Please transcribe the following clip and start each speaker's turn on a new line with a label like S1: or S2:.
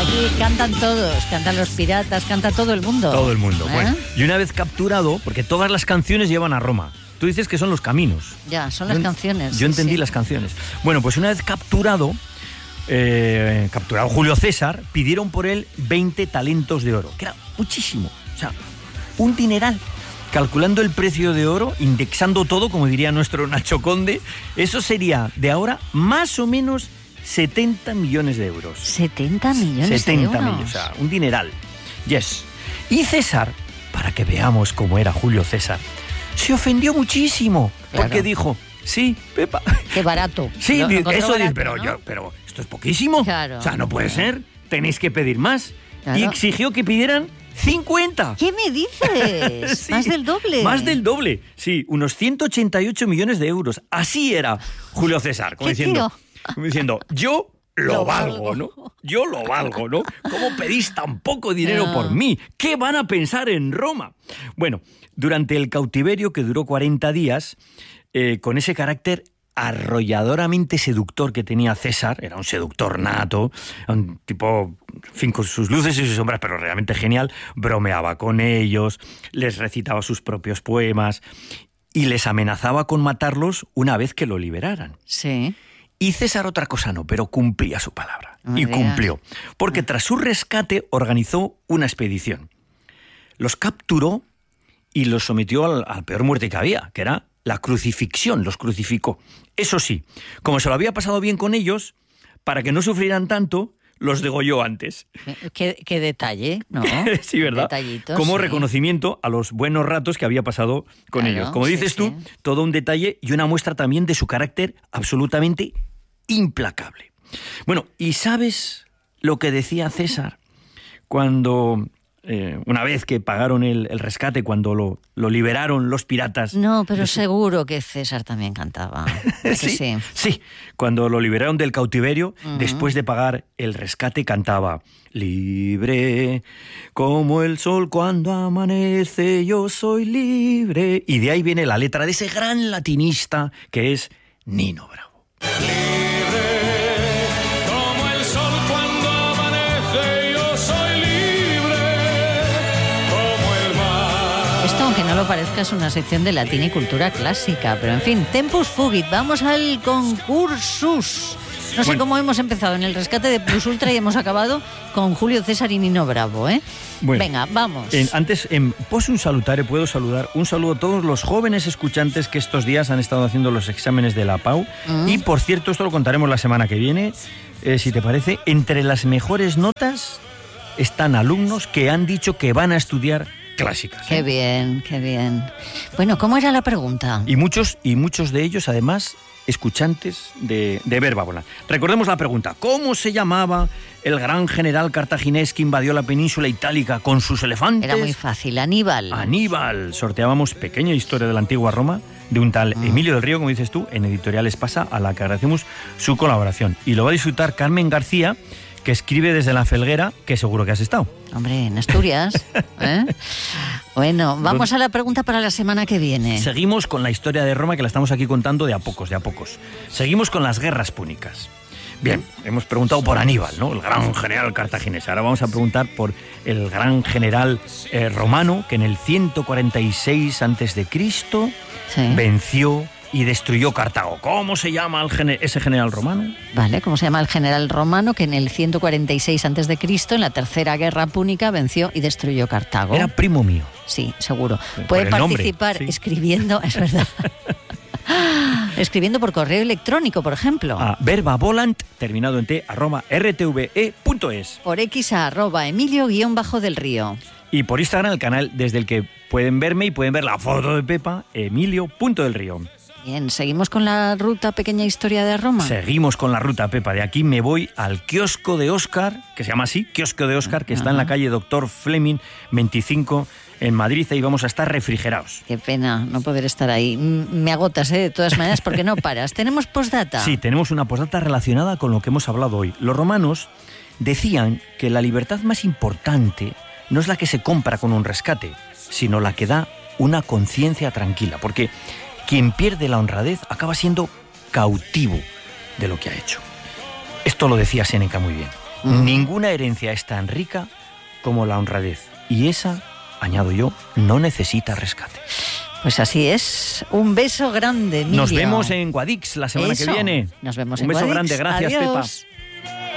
S1: Aquí cantan todos, cantan los piratas, canta todo el mundo.
S2: Todo el mundo. Bueno, y una vez capturado, porque todas las canciones llevan a Roma. Tú dices que son los caminos.
S1: Ya, son las canciones.
S2: Yo entendí las canciones. Bueno, pues una vez capturado Julio César, pidieron por él 20 talentos de oro, que era muchísimo, o sea, un dineral. Calculando el precio de oro, indexando todo, como diría nuestro Nacho Conde, eso sería de ahora más o menos 70 millones de euros.
S1: 70 millones de euros.
S2: 70 millones, o sea, un dineral. Yes. Y César, para que veamos cómo era Julio César, se ofendió muchísimo, claro. Porque dijo, sí, Pepa.
S1: Qué barato.
S2: Sí, eso
S1: barato,
S2: dice,
S1: ¿no?
S2: pero esto es poquísimo.
S1: Claro.
S2: O sea, no puede ser. Tenéis que pedir más.
S1: Claro.
S2: Y exigió que pidieran 50.
S1: ¿Qué me dices?
S2: Sí,
S1: ¿Más del doble?
S2: Más del doble, sí, unos 188 millones de euros. Así era Julio César, como diciendo, yo lo valgo, ¿no? Yo lo valgo, ¿no? ¿Cómo pedís tan poco dinero por mí? ¿Qué van a pensar en Roma? Bueno, durante el cautiverio, que duró 40 días, con ese carácter arrolladoramente seductor que tenía César, era un seductor nato, un tipo, en fin, con sus luces y sus sombras, pero realmente genial, bromeaba con ellos, les recitaba sus propios poemas y les amenazaba con matarlos una vez que lo liberaran.
S1: Sí.
S2: Y César otra cosa no, pero cumplía su palabra. Y cumplió, porque tras su rescate organizó una expedición. Los capturó y los sometió a la peor muerte que había, que era la crucifixión, los crucificó. Eso sí, como se lo había pasado bien con ellos, para que no sufrieran tanto, los degolló antes.
S1: Qué detalle, ¿no?
S2: Sí, ¿verdad?
S1: Detallitos,
S2: como
S1: sí.
S2: reconocimiento a los buenos ratos que había pasado con ellos. Como dices tú, todo un detalle y una muestra también de su carácter absolutamente implacable. Bueno, ¿y sabes lo que decía César cuando... una vez que pagaron el rescate, cuando lo liberaron los piratas...
S1: No, pero seguro que César también cantaba.
S2: Sí, cuando lo liberaron del cautiverio, después de pagar el rescate, cantaba: libre como el sol cuando amanece, yo soy libre. Y de ahí viene la letra de ese gran latinista que es Nino Bravo.
S1: Aunque no lo parezca, es una sección de latín y cultura clásica, pero en fin, tempus fugit, vamos al concursus. No sé cómo hemos empezado en el rescate de Plus Ultra y hemos acabado con Julio César y Nino Bravo, ¿eh? Bueno, venga, vamos.
S2: Antes, en Possum Salutare, puedo saludar un saludo a todos los jóvenes escuchantes que estos días han estado haciendo los exámenes de la PAU. Y, por cierto, esto lo contaremos la semana que viene, si te parece. Entre las mejores notas están alumnos que han dicho que van a estudiar clásicas.
S1: Qué bien, qué bien. Bueno, ¿cómo era la pregunta?
S2: Y muchos de ellos, además, escuchantes de Verba Volant. Recordemos la pregunta: ¿cómo se llamaba el gran general cartaginés que invadió la península itálica con sus elefantes?
S1: Era muy fácil, Aníbal.
S2: Aníbal. Sorteábamos Pequeña Historia de la Antigua Roma, de un tal Emilio del Río, como dices tú, en Editorial Espasa, a la que agradecemos su colaboración. Y lo va a disfrutar Carmen García, que escribe desde La Felguera, que seguro que has estado.
S1: Hombre, en Asturias. Bueno, vamos a la pregunta para la semana que viene.
S2: Seguimos con la historia de Roma, que la estamos aquí contando de a pocos. Seguimos con las guerras púnicas. Bien, hemos preguntado por Aníbal, ¿no? El gran general cartaginés. Ahora vamos a preguntar por el gran general romano, que en el 146 a.C. venció y destruyó Cartago. ¿Cómo se llama ese general romano?
S1: Vale, ¿cómo se llama el general romano que en el 146 a.C., en la Tercera Guerra Púnica, venció y destruyó Cartago?
S2: Era primo mío.
S1: Sí, seguro. Puede participar escribiendo, es verdad. Escribiendo por correo electrónico, por ejemplo.
S2: A verbavolant, terminado en t, @rtve.es.
S1: Por X a @Emilio_del Río.
S2: Y por Instagram, el canal desde el que pueden verme y pueden ver la foto de Pepa, Emilio.delrío.
S1: Bien, ¿seguimos con la ruta Pequeña Historia de Roma?
S2: Seguimos con la ruta, Pepa. De aquí me voy al kiosco de Óscar, que se llama así, kiosco de Óscar, que está en la calle Doctor Fleming 25 en Madrid. Ahí vamos a estar refrigerados.
S1: Qué pena no poder estar ahí. Me agotas, de todas maneras, porque no paras. ¿Tenemos postdata?
S2: Sí, tenemos una postdata relacionada con lo que hemos hablado hoy. Los romanos decían que la libertad más importante no es la que se compra con un rescate, sino la que da una conciencia tranquila, porque quien pierde la honradez acaba siendo cautivo de lo que ha hecho. Esto lo decía Séneca muy bien. Ninguna herencia es tan rica como la honradez. Y esa, añado yo, no necesita rescate.
S1: Pues así es. Un beso grande, Emilio.
S2: Nos vemos en Guadix la semana que viene.
S1: Nos vemos
S2: en Guadix. Un beso grande. Gracias,
S1: Adiós.
S2: Pepa.